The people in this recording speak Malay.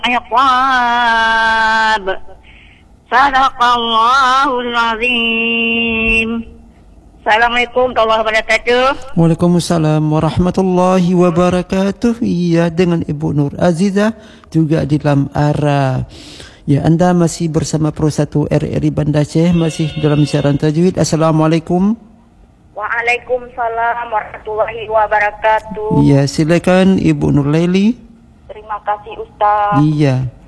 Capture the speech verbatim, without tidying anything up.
عقاب صدق الله العظيم. Assalamualaikum warahmatullahi wabarakatuh. Waalaikumsalam warahmatullahi wabarakatuh. Iya, dengan Ibu Nur Azizah juga di dalam ara. Ya, anda masih bersama Pro satu R R I Banda Aceh, masih dalam siaran tajwid. Assalamualaikum. Waalaikumsalam warahmatullahi wabarakatuh. Iya, silakan Ibu Nur Laili. Terima kasih Ustaz. Iya.